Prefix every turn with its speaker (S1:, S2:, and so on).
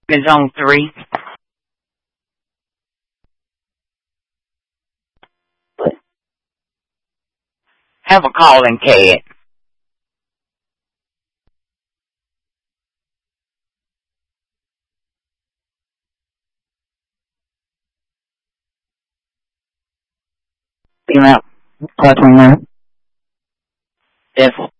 S1: is on 3. Have a calling cat. You know, platform there. Devil.